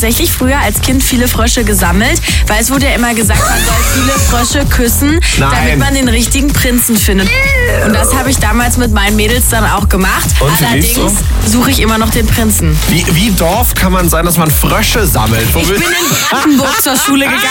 tatsächlich früher als Kind viele Frösche gesammelt, weil es wurde ja immer gesagt, man soll viele Frösche küssen, damit man den richtigen Prinzen findet. Und das habe ich damals mit meinen Mädels dann auch gemacht. Und wie lief's Allerdings so? suche ich immer noch den Prinzen. Wie Dorf kann man sein, dass man Frösche sammelt? Ich bin in Brandenburg zur Schule gegangen.